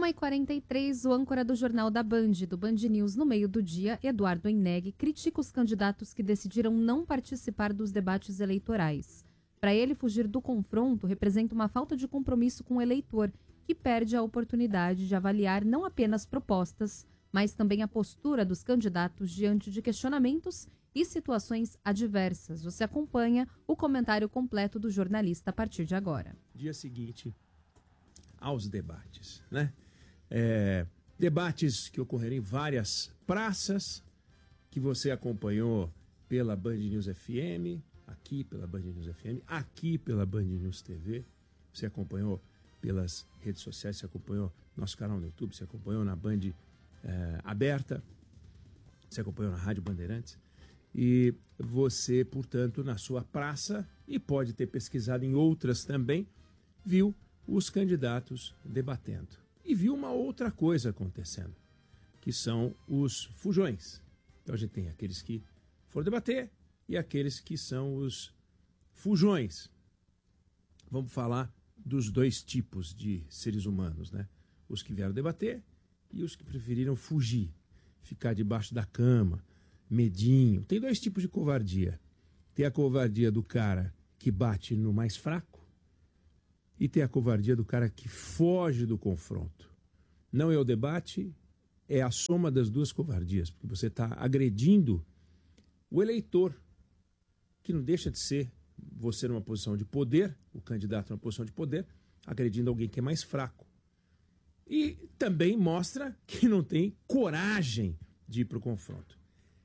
1h43, o âncora do Jornal da Band, do Band News no meio do dia, Eduardo Eneg, critica os candidatos que decidiram não participar dos debates eleitorais. Para ele, fugir do confronto representa uma falta de compromisso com o eleitor, que perde a oportunidade de avaliar não apenas propostas, mas também a postura dos candidatos diante de questionamentos e situações adversas. Você acompanha o comentário completo do jornalista a partir de agora. Dia seguinte aos debates, né? Debates que ocorreram em várias praças, que você acompanhou pela Band News FM, aqui pela Band News FM, aqui pela Band News TV, você acompanhou pelas redes sociais, você acompanhou nosso canal no YouTube, você acompanhou na Band aberta, você acompanhou na Rádio Bandeirantes, e você, portanto, na sua praça, e pode ter pesquisado em outras também, viu os candidatos debatendo. E viu uma outra coisa acontecendo, que são os fujões. Então a gente tem aqueles que foram debater e aqueles que são os fujões. Vamos falar dos dois tipos de seres humanos, né? Os que vieram debater e os que preferiram fugir, ficar debaixo da cama, medinho. Tem dois tipos de covardia. Tem a covardia do cara que bate no mais fraco e tem a covardia do cara que foge do confronto. Não é o debate, é a soma das duas covardias, porque você está agredindo o eleitor, que não deixa de ser você numa posição de poder, o candidato numa posição de poder, agredindo alguém que é mais fraco. E também mostra que não tem coragem de ir para o confronto.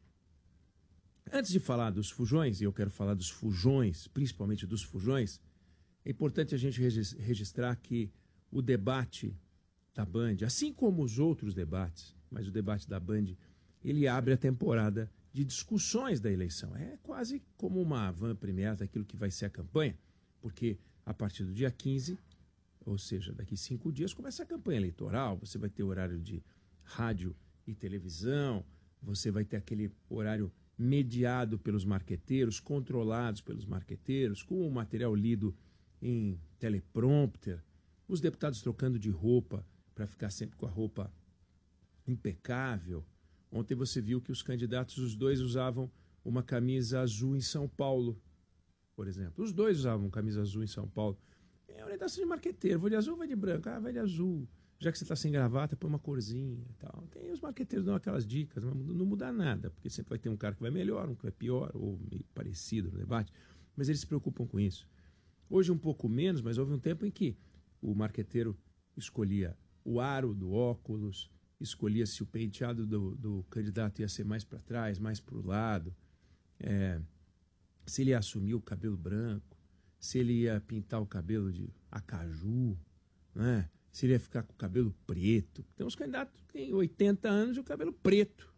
Antes de falar dos fujões, e eu quero falar dos fujões, principalmente dos fujões, é importante a gente registrar que o debate da Band, assim como os outros debates, mas o debate da Band, ele abre a temporada de discussões da eleição. É quase como uma van-premiere daquilo que vai ser a campanha, porque a partir do dia 15, ou seja, daqui 5 dias, começa a campanha eleitoral, você vai ter horário de rádio e televisão, você vai ter aquele horário mediado pelos marqueteiros, controlados pelos marqueteiros, com o material lido em teleprompter, os deputados trocando de roupa para ficar sempre com a roupa impecável. Ontem você viu que os candidatos, os dois usavam uma camisa azul em São Paulo, por exemplo. Os dois usavam camisa azul em São Paulo. É orientação de marqueteiro, vou de azul ou vai de branco? Ah, vai de azul. Já que você está sem gravata, põe uma corzinha e tal. Tem os marqueteiros dão aquelas dicas, mas não muda nada, porque sempre vai ter um cara que vai melhor, um que vai pior, ou meio parecido no debate, mas eles se preocupam com isso. Hoje um pouco menos, mas houve um tempo em que o marqueteiro escolhia o aro do óculos, escolhia se o penteado do candidato ia ser mais para trás, mais para o lado, se ele ia assumir o cabelo branco, se ele ia pintar o cabelo de acaju, né? Se ele ia ficar com o cabelo preto. Tem uns candidatos que têm 80 anos e o cabelo preto.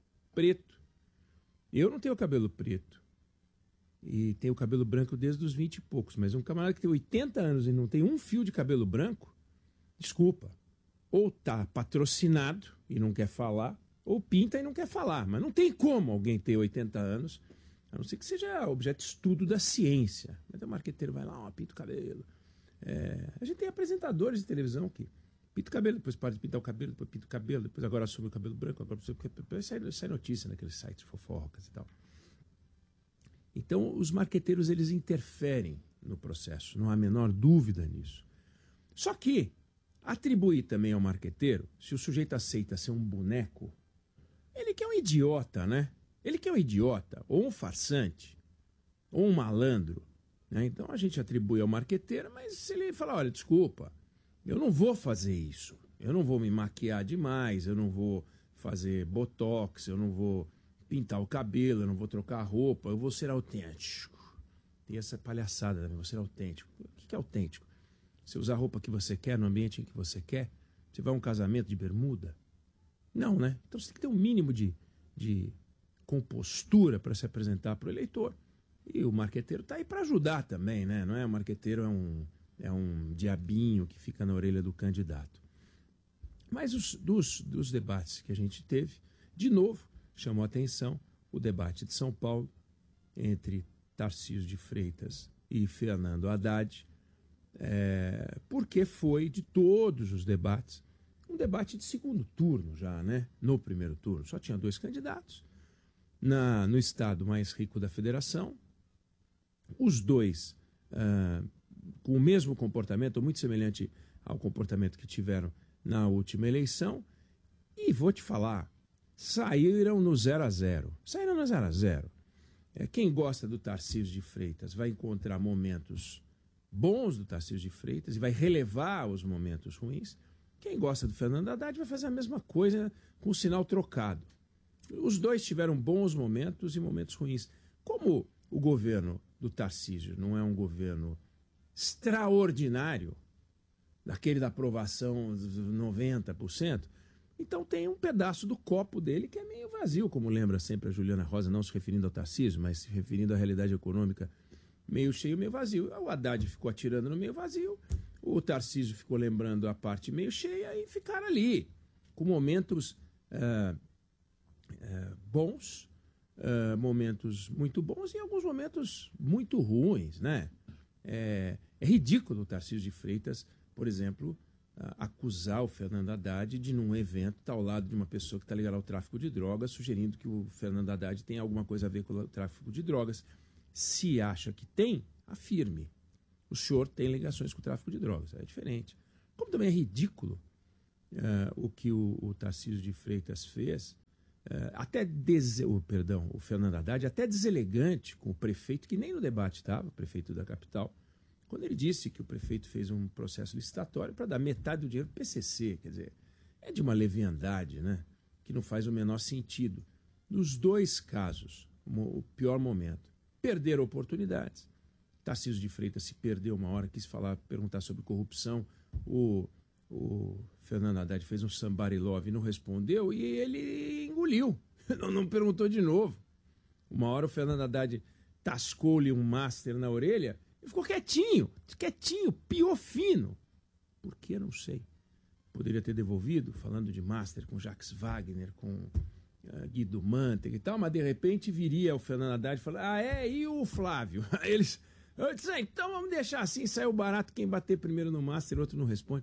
Eu não tenho cabelo preto. E tenho cabelo branco desde os 20 e poucos, mas um camarada que tem 80 anos e não tem um fio de cabelo branco, desculpa, ou tá patrocinado e não quer falar, ou pinta e não quer falar. Mas não tem como alguém ter 80 anos, a não ser que seja objeto de estudo da ciência. Mas o marqueteiro vai lá, ó, pinta o cabelo. A gente tem apresentadores de televisão que pinta o cabelo, depois para de pintar o cabelo, depois pinta o cabelo, depois agora assume o cabelo branco, depois sai notícia naqueles sites fofocas e tal. Então, os marqueteiros, eles interferem no processo, não há a menor dúvida nisso. Só que atribuir também ao marqueteiro, se o sujeito aceita ser um boneco, ele que é um idiota, né? Ele que é um idiota, ou um farsante, ou um malandro, né? Então a gente atribui ao marqueteiro, mas se ele falar, olha, desculpa, eu não vou fazer isso, eu não vou me maquiar demais, eu não vou fazer botox, eu não vou pintar o cabelo, eu não vou trocar a roupa, eu vou ser autêntico. Tem essa palhaçada também, vou ser autêntico. O que é autêntico? Você usar a roupa que você quer, no ambiente em que você quer? Você vai a um casamento de bermuda? Não, né? Então você tem que ter um mínimo de compostura para se apresentar para o eleitor. E o marqueteiro está aí para ajudar também, né? Não é? O marqueteiro é um diabinho que fica na orelha do candidato. Mas dos debates que a gente teve, de novo, chamou a atenção o debate de São Paulo entre Tarcísio de Freitas e Fernando Haddad, porque foi, de todos os debates, um debate de segundo turno já, né? No primeiro turno. Só tinha 2 candidatos no estado mais rico da federação. Os dois com o mesmo comportamento, muito semelhante ao comportamento que tiveram na última eleição. E vou te falar, saíram no 0-0. Saíram no 0-0. Quem gosta do Tarcísio de Freitas vai encontrar momentos bons do Tarcísio de Freitas e vai relevar os momentos ruins. Quem gosta do Fernando Haddad vai fazer a mesma coisa com o sinal trocado. Os dois tiveram bons momentos e momentos ruins. Como o governo do Tarcísio não é um governo extraordinário, daquele da aprovação de 90%, então tem um pedaço do copo dele que é meio vazio, como lembra sempre a Juliana Rosa, não se referindo ao Tarcísio, mas se referindo à realidade econômica, meio cheio, meio vazio. O Haddad ficou atirando no meio vazio, o Tarcísio ficou lembrando a parte meio cheia e ficaram ali, com momentos bons, momentos muito bons e alguns momentos muito ruins, né? É ridículo o Tarcísio de Freitas, por exemplo, acusar o Fernando Haddad de, num evento, estar ao lado de uma pessoa que está ligada ao tráfico de drogas, sugerindo que o Fernando Haddad tem alguma coisa a ver com o tráfico de drogas. Se acha que tem, afirme. O senhor tem ligações com o tráfico de drogas. É diferente. Como também é ridículo o que o Tarcísio de Freitas fez, o Fernando Haddad, até deselegante com o prefeito, que nem no debate estava, o prefeito da capital, quando ele disse que o prefeito fez um processo licitatório para dar metade do dinheiro para o PCC. Quer dizer, é de uma leviandade, né? Que não faz o menor sentido. Nos dois casos, o pior momento, perderam oportunidades. Tarcísio de Freitas se perdeu uma hora, quis perguntar sobre corrupção. O Fernando Haddad fez um somebody love e não respondeu, e ele engoliu. Não perguntou de novo. Uma hora o Fernando Haddad tascou-lhe um master na orelha e ficou quietinho, piou fino. Por que? Não sei. Poderia ter devolvido, falando de master com Jacques Wagner, com Guido Mantega e tal, mas de repente viria o Fernando Haddad e falar, e o Flávio? Eu disse, então vamos deixar assim, saiu barato, quem bater primeiro no master, outro não responde.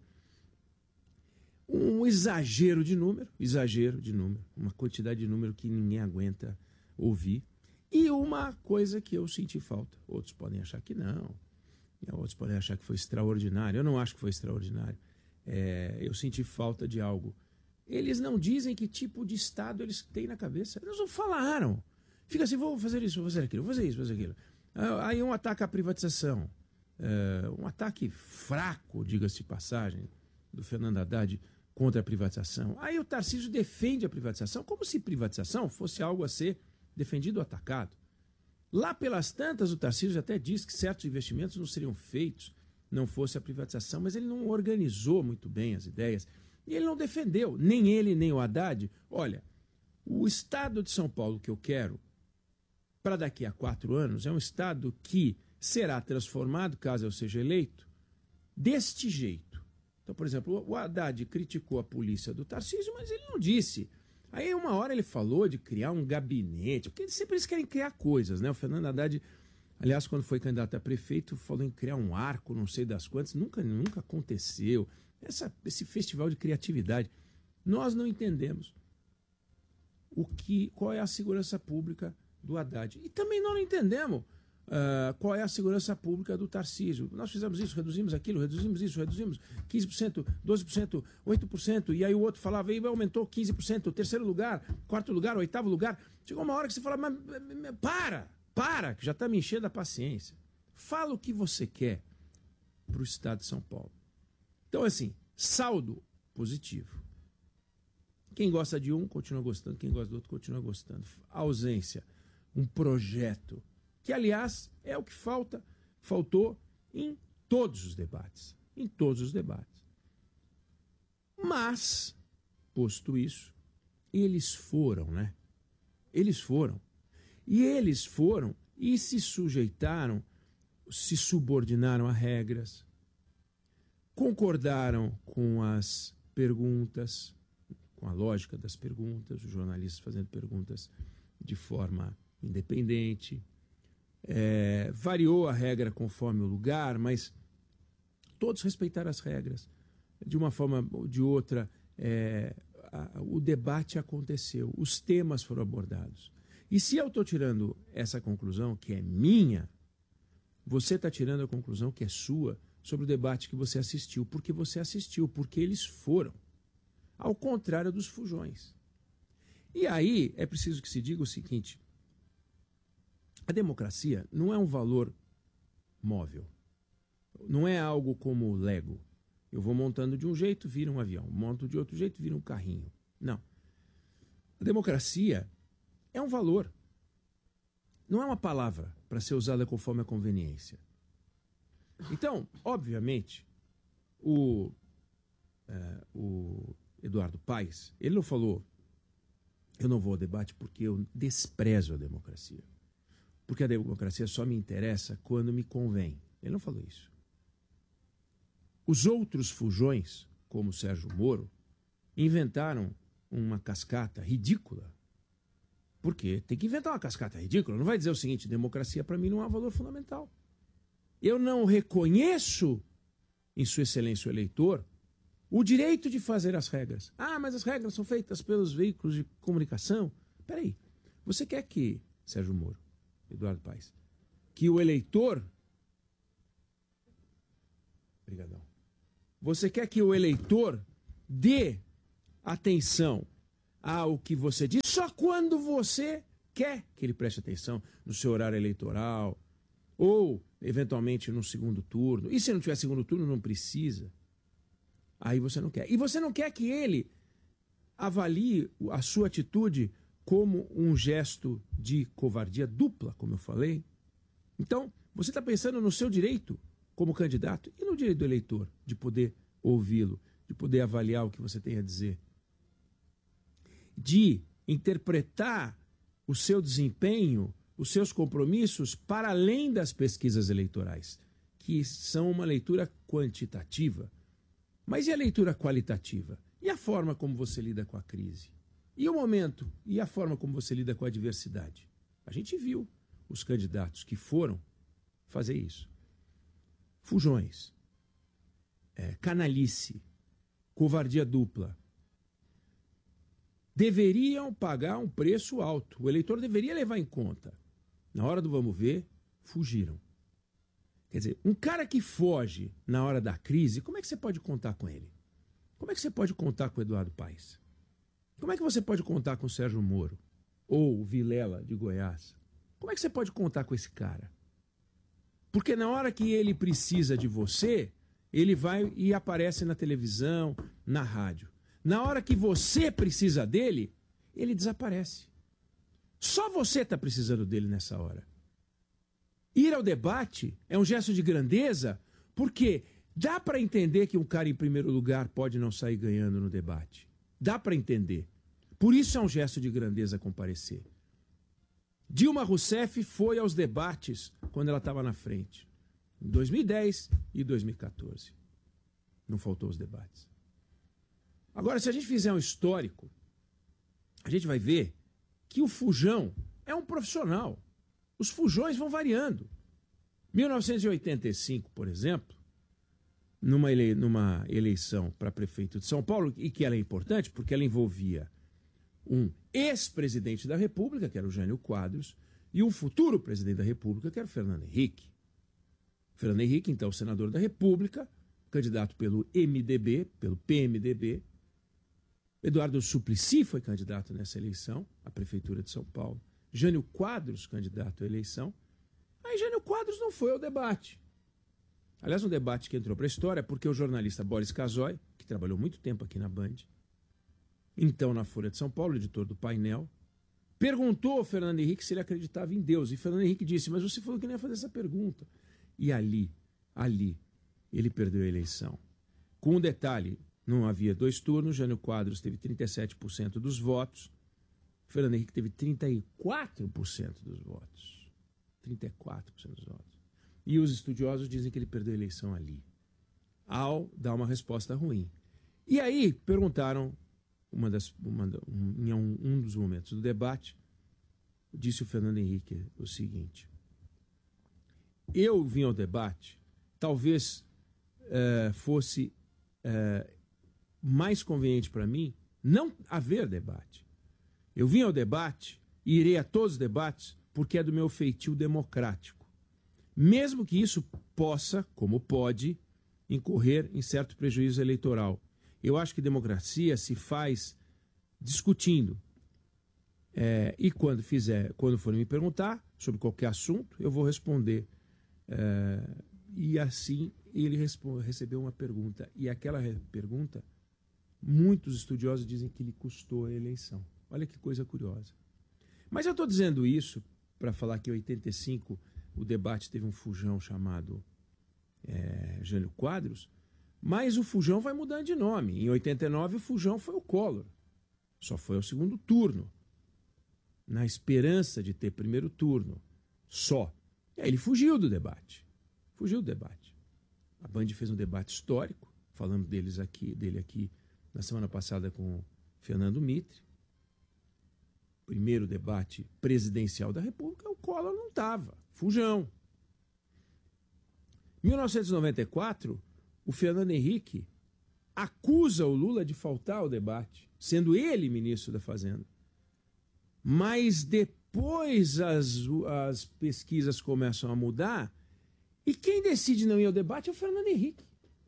Um exagero de número, uma quantidade de número que ninguém aguenta ouvir. E uma coisa que eu senti falta. Outros podem achar que não. Outros podem achar que foi extraordinário. Eu não acho que foi extraordinário. Eu senti falta de algo. Eles não dizem que tipo de Estado eles têm na cabeça. Eles não falaram. Fica assim, vou fazer isso, vou fazer aquilo, vou fazer isso, vou fazer aquilo. Aí um ataque à privatização. Um ataque fraco, diga-se de passagem, do Fernando Haddad contra a privatização. Aí o Tarcísio defende a privatização como se privatização fosse algo a ser defendido ou atacado. Lá pelas tantas, o Tarcísio até diz que certos investimentos não seriam feitos não fosse a privatização, mas ele não organizou muito bem as ideias e ele não defendeu, nem ele nem o Haddad. Olha, o estado de São Paulo que eu quero para daqui a 4 anos é um estado que será transformado, caso eu seja eleito, deste jeito. Então, por exemplo, o Haddad criticou a polícia do Tarcísio, mas ele não disse. Aí uma hora ele falou de criar um gabinete, porque eles querem criar coisas, né? O Fernando Haddad, aliás, quando foi candidato a prefeito, falou em criar um arco, não sei das quantas, nunca aconteceu. Esse festival de criatividade. Nós não entendemos qual é a segurança pública do Haddad. E também nós não entendemos qual é a segurança pública do Tarcísio. Nós fizemos isso, reduzimos aquilo, reduzimos isso, reduzimos 15%, 12%, 8%, e aí o outro falava, e aumentou 15%, terceiro lugar, quarto lugar, oitavo lugar. Chegou uma hora que você fala, mas para, que já está me enchendo a paciência. Fala o que você quer para o estado de São Paulo. Então, assim, saldo positivo. Quem gosta de um, continua gostando, quem gosta do outro, continua gostando. A ausência, um projeto, que, aliás, é o que faltou em todos os debates. Em todos os debates. Mas, posto isso, eles foram, né? Eles foram. E eles foram e se sujeitaram, se subordinaram a regras, concordaram com as perguntas, com a lógica das perguntas, os jornalistas fazendo perguntas de forma independente. Variou a regra conforme o lugar, mas todos respeitaram as regras. De uma forma ou de outra, o debate aconteceu, os temas foram abordados. E se eu estou tirando essa conclusão, que é minha, você está tirando a conclusão que é sua sobre o debate que você assistiu. Porque você assistiu, porque eles foram. Ao contrário dos fujões. E aí é preciso que se diga o seguinte: a democracia não é um valor móvel. Não é algo como o Lego. Eu vou montando de um jeito, vira um avião. Monto de outro jeito, vira um carrinho. Não. A democracia é um valor. Não é uma palavra para ser usada conforme a conveniência. Então, obviamente, o Eduardo Paes, ele não falou: eu não vou ao debate porque eu desprezo a democracia. Porque a democracia só me interessa quando me convém. Ele não falou isso. Os outros fujões, como o Sérgio Moro, inventaram uma cascata ridícula. Por quê? Tem que inventar uma cascata ridícula. Não vai dizer o seguinte: democracia para mim não é um valor fundamental. Eu não reconheço, em sua excelência o eleitor, o direito de fazer as regras. Ah, mas as regras são feitas pelos veículos de comunicação. Peraí, você quer que, Sérgio Moro, Eduardo Paes, que o eleitor... Obrigadão. Você quer que o eleitor dê atenção ao que você diz só quando você quer que ele preste atenção no seu horário eleitoral ou, eventualmente, no segundo turno. E se não tiver segundo turno, não precisa. Aí você não quer. E você não quer que ele avalie a sua atitude como um gesto de covardia dupla, como eu falei. Então, você está pensando no seu direito como candidato e no direito do eleitor de poder ouvi-lo, de poder avaliar o que você tem a dizer, de interpretar o seu desempenho, os seus compromissos para além das pesquisas eleitorais, que são uma leitura quantitativa. Mas e a leitura qualitativa? E a forma como você lida com a crise? E o momento? E a forma como você lida com a adversidade? A gente viu os candidatos que foram fazer isso. Fujões, canalice, covardia dupla. Deveriam pagar um preço alto. O eleitor deveria levar em conta. Na hora do vamos ver, fugiram. Quer dizer, um cara que foge na hora da crise, como é que você pode contar com ele? Como é que você pode contar com o Eduardo Paes? Como é que você pode contar com o Sérgio Moro? Ou o Vilela, de Goiás? Como é que você pode contar com esse cara? Porque na hora que ele precisa de você, ele vai e aparece na televisão, na rádio. Na hora que você precisa dele, ele desaparece. Só você está precisando dele nessa hora. Ir ao debate é um gesto de grandeza, porque dá para entender que um cara em primeiro lugar pode não sair ganhando no debate. Dá para entender. Por isso é um gesto de grandeza comparecer. Dilma Rousseff foi aos debates quando ela estava na frente, em 2010 e 2014. Não faltou os debates. Agora, se a gente fizer um histórico, a gente vai ver que o fujão é um profissional. Os fujões vão variando. 1985, por exemplo, numa eleição para prefeito de São Paulo, e que ela é importante porque ela envolvia um ex-presidente da República, que era o Jânio Quadros, e um futuro presidente da República, que era o Fernando Henrique. Fernando Henrique, então, senador da República, candidato pelo MDB, pelo PMDB. Eduardo Suplicy foi candidato nessa eleição, à Prefeitura de São Paulo. Jânio Quadros, candidato à eleição. Aí Jânio Quadros não foi ao debate. Aliás, um debate que entrou para a história porque o jornalista Boris Casoy, que trabalhou muito tempo aqui na Band, então na Folha de São Paulo, editor do Painel, perguntou ao Fernando Henrique se ele acreditava em Deus. E Fernando Henrique disse: mas você falou que não ia fazer essa pergunta. E ali, ele perdeu a eleição. Com um detalhe, não havia 2 turnos, Jânio Quadros teve 37% dos votos, Fernando Henrique teve 34% dos votos. 34% dos votos. E os estudiosos dizem que ele perdeu a eleição ali, ao dar uma resposta ruim. E aí perguntaram, em um dos momentos do debate, disse o Fernando Henrique o seguinte: eu vim ao debate, talvez fosse mais conveniente para mim não haver debate. Eu vim ao debate e irei a todos os debates porque é do meu feitio democrático. Mesmo que isso possa, como pode, incorrer em certo prejuízo eleitoral. Eu acho que democracia se faz discutindo. E quando forem me perguntar sobre qualquer assunto, eu vou responder. E assim ele recebeu uma pergunta. E aquela pergunta, muitos estudiosos dizem que lhe custou a eleição. Olha que coisa curiosa. Mas eu estou dizendo isso para falar que em 85 o debate teve um fujão chamado Jânio Quadros, mas o fujão vai mudando de nome. Em 89 o fujão foi o Collor. Só foi ao segundo turno, na esperança de ter primeiro turno. Só. E aí ele fugiu do debate. A Band fez um debate histórico, falando dele aqui na semana passada com o Fernando Mitre. Primeiro debate presidencial da República, o Collor não estava. Fujão. Em 1994, o Fernando Henrique acusa o Lula de faltar ao debate, sendo ele ministro da Fazenda. Mas depois as pesquisas começam a mudar e quem decide não ir ao debate é o Fernando Henrique.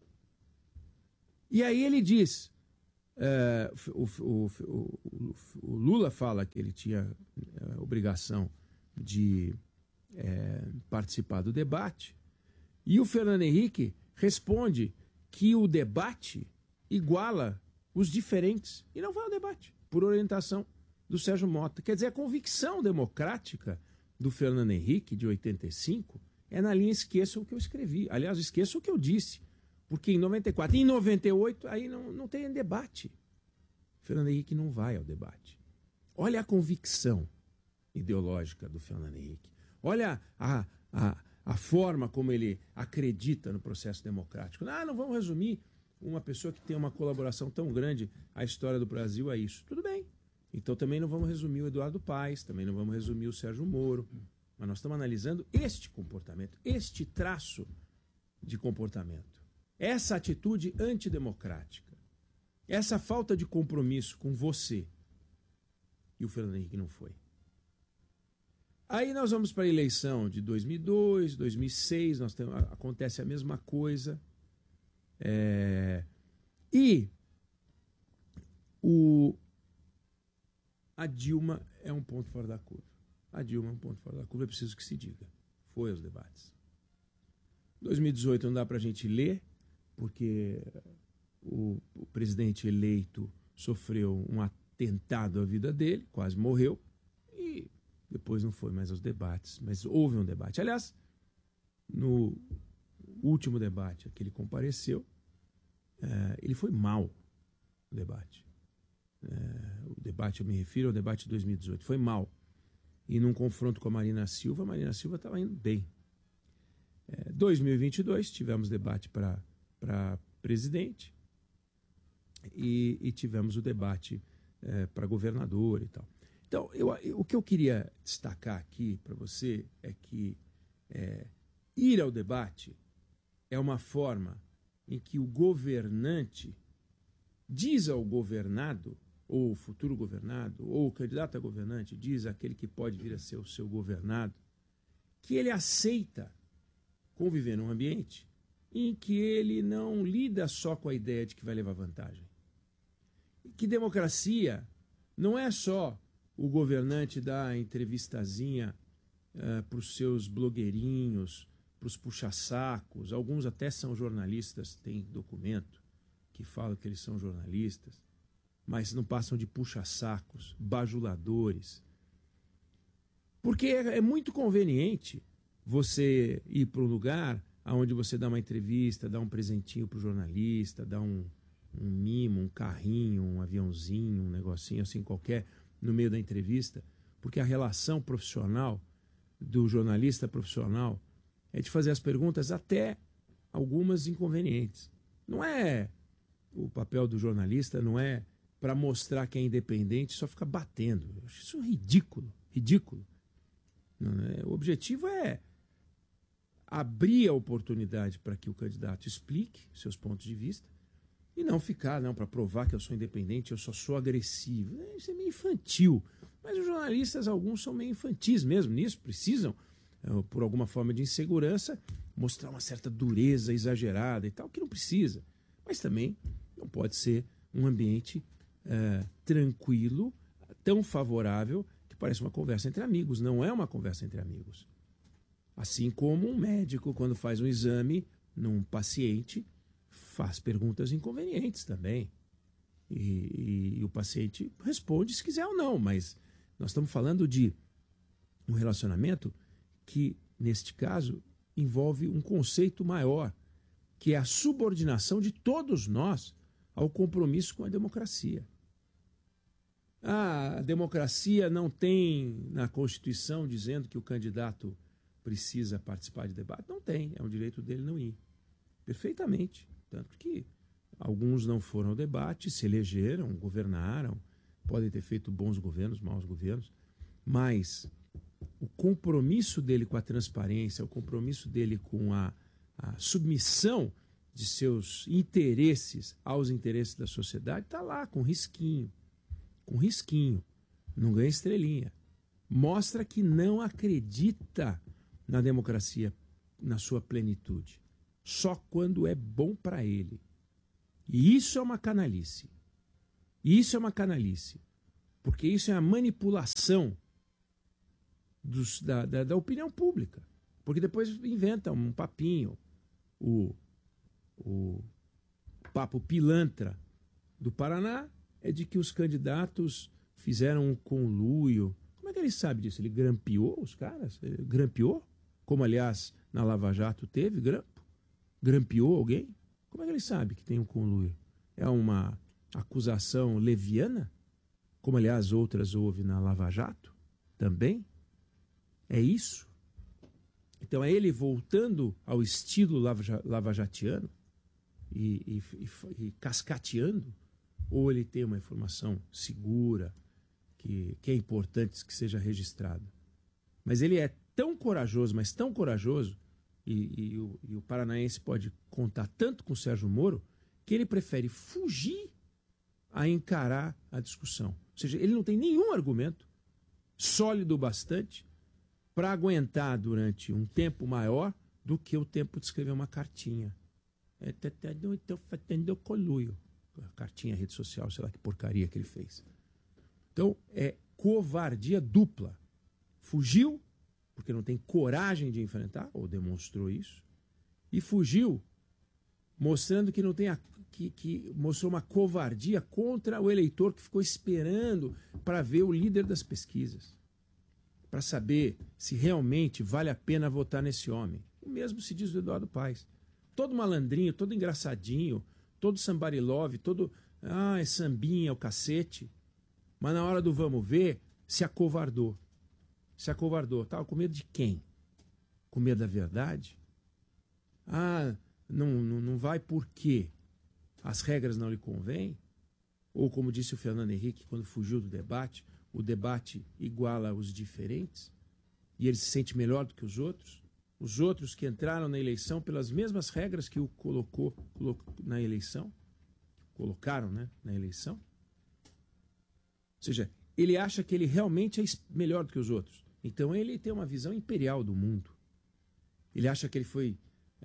E aí ele diz, o Lula fala que ele tinha a obrigação de participar do debate e o Fernando Henrique responde que o debate iguala os diferentes e não vai ao debate, por orientação do Sérgio Mota. Quer dizer, a convicção democrática do Fernando Henrique, de 85, é na linha esqueça o que eu escrevi. Aliás, esqueça o que eu disse, porque em 94, em 98, aí não tem debate. O Fernando Henrique não vai ao debate. Olha a convicção ideológica do Fernando Henrique. Olha a forma como ele acredita no processo democrático. Não vamos resumir uma pessoa que tem uma colaboração tão grande à história do Brasil a isso. Tudo bem. Então também não vamos resumir o Eduardo Paes, também não vamos resumir o Sérgio Moro, mas nós estamos analisando este comportamento, este traço de comportamento, essa atitude antidemocrática, essa falta de compromisso com você. E o Fernando Henrique não foi. Aí nós vamos para a eleição de 2002, 2006, acontece a mesma coisa. A Dilma é um ponto fora da curva. É preciso que se diga. Foi aos debates. 2018 não dá para a gente ler, porque o presidente eleito sofreu um atentado à vida dele, quase morreu, e depois não foi mais aos debates. Mas houve um debate. Aliás, no último debate a que ele compareceu, ele foi mal no debate. O debate, eu me refiro ao debate de 2018, foi mal. E num confronto com a Marina Silva estava indo bem. 2022 tivemos debate para presidente e tivemos o debate para governador e tal. Então, o que eu queria destacar aqui para você é que ir ao debate é uma forma em que o governante diz ao governado, ou o futuro governado, ou o candidato a governante diz àquele que pode vir a ser o seu governado, que ele aceita conviver num ambiente em que ele não lida só com a ideia de que vai levar vantagem. Que democracia não é só o governante dar a entrevistazinha para os seus blogueirinhos, para os puxa-sacos, alguns até são jornalistas, tem documento que fala que eles são jornalistas, mas não passam de puxa-sacos, bajuladores. Porque é muito conveniente você ir para um lugar onde você dá uma entrevista, dá um presentinho para o jornalista, dá um mimo, um carrinho, um aviãozinho, um negocinho assim qualquer no meio da entrevista, porque a relação profissional do jornalista profissional é de fazer as perguntas até algumas inconvenientes. Não é o papel do jornalista, não é para mostrar que é independente, só fica batendo. Eu acho isso ridículo. O objetivo é abrir a oportunidade para que o candidato explique seus pontos de vista E não ficar, não, para provar que eu sou independente, eu só sou agressivo. Isso é meio infantil. Mas os jornalistas, alguns são meio infantis mesmo nisso, precisam, por alguma forma de insegurança, mostrar uma certa dureza exagerada e tal, que não precisa. Mas também não pode ser um ambiente tranquilo, tão favorável, que parece uma conversa entre amigos. Não é uma conversa entre amigos. Assim como um médico, quando faz um exame num paciente, faz perguntas inconvenientes também. E o paciente responde se quiser ou não, mas nós estamos falando de um relacionamento que, neste caso, envolve um conceito maior, que é a subordinação de todos nós ao compromisso com a democracia. A democracia não tem na Constituição dizendo que o candidato precisa participar de debate? Não tem, é um direito dele não ir. Perfeitamente. Tanto que alguns não foram ao debate, se elegeram, governaram, podem ter feito bons governos, maus governos, mas o compromisso dele com a transparência, o compromisso dele com a submissão de seus interesses aos interesses da sociedade está lá, com risquinho. Com risquinho. Não ganha estrelinha. Mostra que não acredita na democracia na sua plenitude. Só quando é bom para ele. E isso é uma canalice. Isso é uma canalice. Porque isso é a manipulação da opinião pública. Porque depois inventa um papinho. O papo pilantra do Paraná é de que os candidatos fizeram um conluio. Como é que ele sabe disso? Ele grampeou os caras? Ele grampeou? Como, aliás, na Lava Jato teve grampo? Grampeou alguém? Como é que ele sabe que tem um conluio? É uma acusação leviana? Como, aliás, outras houve na Lava Jato? Também? É isso? Então é ele voltando ao estilo lavajatiano e cascateando? Ou ele tem uma informação segura, que é importante que seja registrada? Mas ele é tão corajoso, mas tão corajoso, e o paranaense pode contar tanto com o Sérgio Moro, que ele prefere fugir a encarar a discussão. Ou seja, ele não tem nenhum argumento sólido o bastante para aguentar durante um tempo maior do que o tempo de escrever uma cartinha. Estou fazendo conluio. Cartinha, rede social, sei lá que porcaria que ele fez. Então, é covardia dupla. Fugiu, porque não tem coragem de enfrentar, ou demonstrou isso, e fugiu mostrando que não tem que mostrou uma covardia contra o eleitor que ficou esperando para ver o líder das pesquisas, para saber se realmente vale a pena votar nesse homem. O mesmo se diz do Eduardo Paes. Todo malandrinho, todo engraçadinho, todo somebody love, todo é sambinha, o cacete, mas na hora do vamos ver, se acovardou. Se acovardou. Estava com medo de quem? Com medo da verdade? Não vai porque as regras não lhe convêm? Ou como disse o Fernando Henrique quando fugiu do debate, o debate iguala os diferentes e ele se sente melhor do que os outros que entraram na eleição pelas mesmas regras que o colocou na eleição, colocaram, né, na eleição. Ou seja, ele acha que ele realmente é melhor do que os outros. Então ele tem uma visão imperial do mundo. Ele acha que ele foi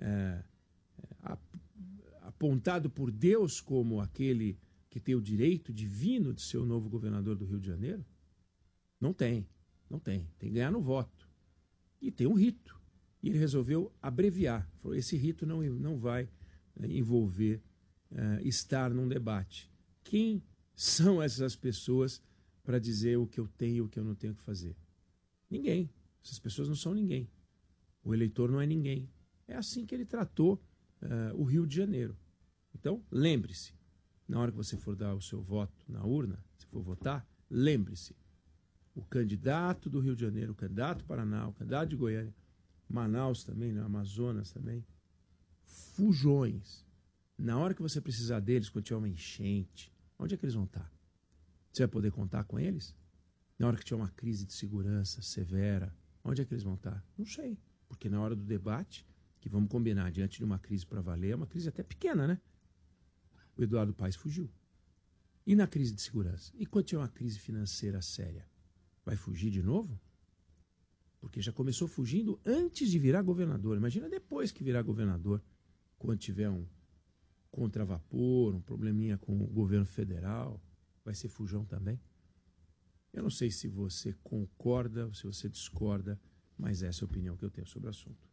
apontado por Deus como aquele que tem o direito divino de ser o novo governador do Rio de Janeiro. Não tem. Tem que ganhar no voto. E tem um rito. E ele resolveu abreviar. Falou, esse rito não vai envolver estar num debate. Quem são essas pessoas para dizer o que eu tenho e o que eu não tenho que fazer? Ninguém. Essas pessoas não são ninguém. O eleitor não é ninguém. É assim que ele tratou o Rio de Janeiro. Então, lembre-se, na hora que você for dar o seu voto na urna, se for votar, lembre-se, o candidato do Rio de Janeiro, o candidato do Paraná, o candidato de Goiânia, Manaus também, né? Amazonas também, fujões. Na hora que você precisar deles, quando tiver uma enchente, onde é que eles vão estar? Você vai poder contar com eles? Na hora que tiver uma crise de segurança severa, onde é que eles vão estar? Não sei, porque na hora do debate, que vamos combinar, diante de uma crise para valer, é uma crise até pequena, né? o Eduardo Paes fugiu. E na crise de segurança? E quando tiver uma crise financeira séria? Vai fugir de novo? Porque já começou fugindo antes de virar governador. Imagina depois que virar governador, quando tiver um contravapor, um probleminha com o governo federal, vai ser fujão também? Eu não sei se você concorda ou se você discorda, mas essa é a opinião que eu tenho sobre o assunto.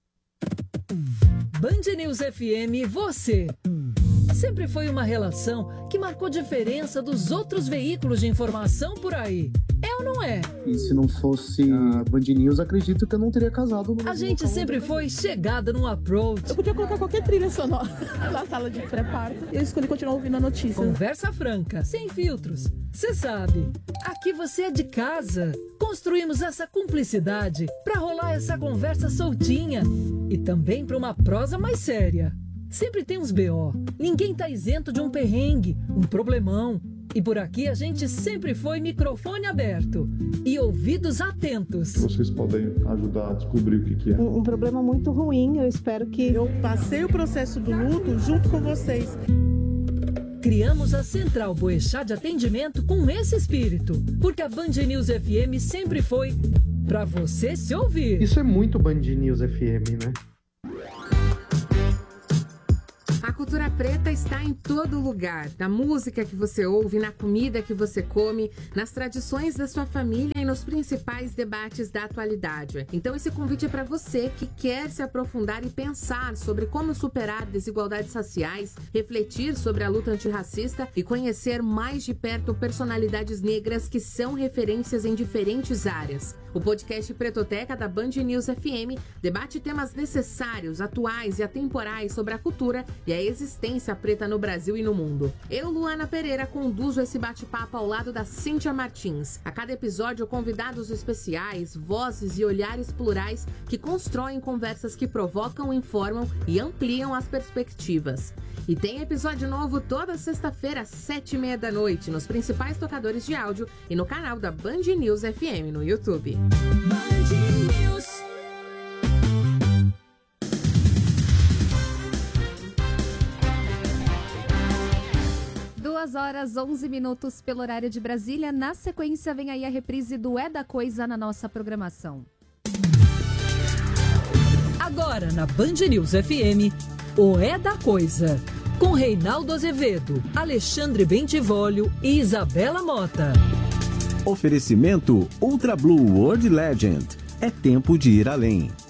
Band News FM, você. Sempre foi uma relação que marcou diferença dos outros veículos de informação por aí. É ou não é? E se não fosse a Band News, acredito que eu não teria casado. A gente sempre foi chegada no approach. Eu podia colocar qualquer trilha sonora na sala de pré-parto. Eu escolhi continuar ouvindo a notícia. Conversa franca, sem filtros. Você sabe, aqui você é de casa. Construímos essa cumplicidade para rolar essa conversa soltinha. E também para uma prosa mais séria. Sempre tem uns BO. Ninguém tá isento de um perrengue, um problemão. E por aqui a gente sempre foi microfone aberto e ouvidos atentos. Vocês podem ajudar a descobrir o que é. Um problema muito ruim, eu espero que... Eu passei o processo do luto junto com vocês. Criamos a Central Boechat de atendimento com esse espírito, porque a Band News FM sempre foi pra você se ouvir. Isso é muito Band News FM, né? A cultura preta está em todo lugar, na música que você ouve, na comida que você come, nas tradições da sua família e nos principais debates da atualidade. Então esse convite é para você que quer se aprofundar e pensar sobre como superar desigualdades raciais, refletir sobre a luta antirracista e conhecer mais de perto personalidades negras que são referências em diferentes áreas. O podcast Pretoteca da Band News FM debate temas necessários, atuais e atemporais sobre a cultura e a existência preta no Brasil e no mundo. Eu, Luana Pereira, conduzo esse bate-papo ao lado da Cíntia Martins. A cada episódio, convidados especiais, vozes e olhares plurais que constroem conversas que provocam, informam e ampliam as perspectivas. E tem episódio novo toda sexta-feira às 7h30 da noite, nos principais tocadores de áudio e no canal da Band News FM no YouTube. Band News. Horas 11 minutos pelo horário de Brasília. Na sequência, vem aí a reprise do É da Coisa na nossa programação. Agora, na Band News FM, o É da Coisa. Com Reinaldo Azevedo, Alexandre Bentivolio e Isabela Mota. Oferecimento Ultra Blue World Legend. É tempo de ir além.